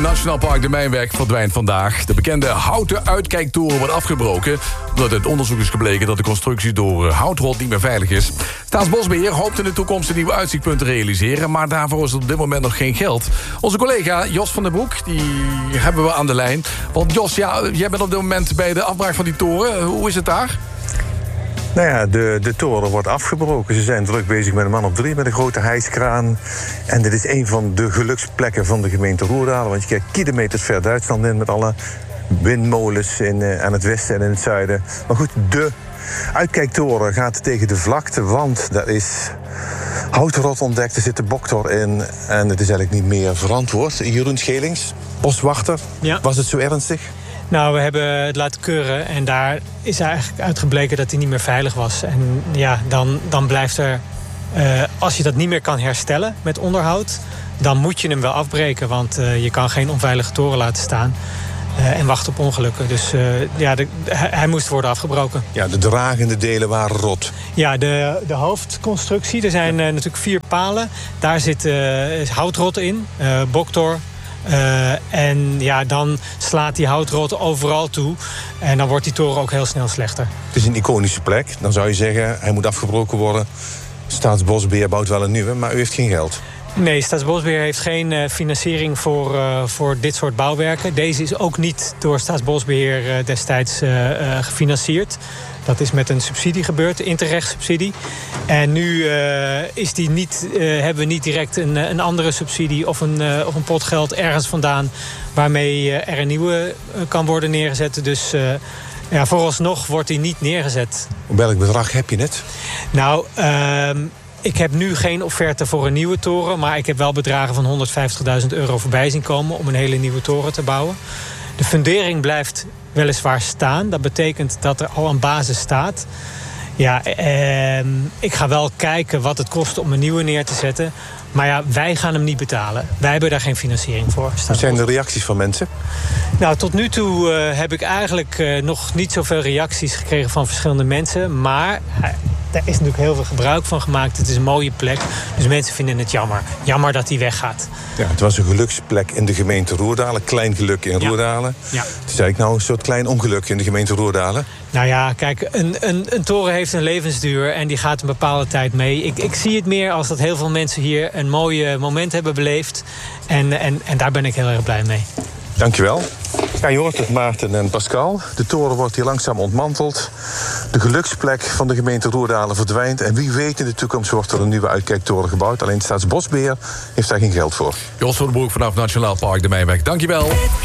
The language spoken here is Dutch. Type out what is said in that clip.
Nationaal Park de Mijnweg verdwijnt vandaag. De bekende houten uitkijktoren wordt afgebroken, omdat uit onderzoek is gebleken dat de constructie door houtrot niet meer veilig is. Staatsbosbeheer hoopt in de toekomst een nieuw uitzichtpunt te realiseren, maar daarvoor is op dit moment nog geen geld. Onze collega Jos van den Broek, die hebben we aan de lijn. Want Jos, ja, jij bent op dit moment bij de afbraak van die toren. Hoe is het daar? Nou ja, de toren wordt afgebroken. Ze zijn druk bezig met een man op 3 met een grote hijskraan. En dit is een van de geluksplekken van de gemeente Roerdalen. Want je kijkt kilometers ver Duitsland in met alle windmolens aan het westen en in het zuiden. Maar goed, de uitkijktoren gaat tegen de vlakte, want daar is houtrot ontdekt. Er zit de boktor in en het is eigenlijk niet meer verantwoord. Jeroen Schelings, boswachter, ja. Was het zo ernstig? Nou, we hebben het laten keuren en daar is eigenlijk uitgebleken dat hij niet meer veilig was. En ja, dan blijft er, als je dat niet meer kan herstellen met onderhoud, dan moet je hem wel afbreken. Want je kan geen onveilige toren laten staan en wachten op ongelukken. Dus hij moest worden afgebroken. Ja, de dragende delen waren rot. Ja, de hoofdconstructie, er zijn natuurlijk 4 palen. Daar zit houtrot in, boktor. En ja, dan slaat die houtrot overal toe. En dan wordt die toren ook heel snel slechter. Het is een iconische plek. Dan zou je zeggen, hij moet afgebroken worden. Staatsbosbeheer bouwt wel een nieuwe, maar u heeft geen geld. Nee, Staatsbosbeheer heeft geen financiering voor dit soort bouwwerken. Deze is ook niet door Staatsbosbeheer destijds gefinancierd. Dat is met een subsidie gebeurd, de Interreg-subsidie. En nu hebben we niet direct een andere subsidie of een pot geld ergens vandaan waarmee er een nieuwe kan worden neergezet. Dus vooralsnog wordt die niet neergezet. Op welk bedrag heb je het? Nou, ik heb nu geen offerte voor een nieuwe toren, maar ik heb wel bedragen van €150.000 voorbij zien komen om een hele nieuwe toren te bouwen. De fundering blijft weliswaar staan. Dat betekent dat er al een basis staat. Ja, ik ga wel kijken wat het kost om een nieuwe neer te zetten. Maar ja, wij gaan hem niet betalen. Wij hebben daar geen financiering voor. Wat zijn de reacties van mensen? Nou, tot nu toe heb ik eigenlijk nog niet zoveel reacties gekregen van verschillende mensen. Maar daar is natuurlijk heel veel gebruik van gemaakt. Het is een mooie plek, dus mensen vinden het jammer. Jammer dat hij weggaat. Ja, het was een geluksplek in de gemeente Roerdalen. Klein geluk in Roerdalen. Ja. Het is eigenlijk nou een soort klein ongeluk in de gemeente Roerdalen. Nou ja, kijk, een toren heeft een levensduur en die gaat een bepaalde tijd mee. Ik zie het meer als dat heel veel mensen hier een mooi moment hebben beleefd. En daar ben ik heel erg blij mee. Dankjewel. Ja, je hoort het, Maarten en Pascal. De toren wordt hier langzaam ontmanteld. De geluksplek van de gemeente Roerdalen verdwijnt. En wie weet, in de toekomst wordt er een nieuwe uitkijktoren gebouwd. Alleen Staatsbosbeheer heeft daar geen geld voor. Jos van den Broek vanaf Nationaal Park de Mijnweg. Dankjewel.